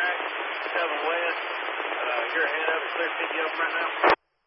back, coming west. You're ahead of it, clear 50 of them right now.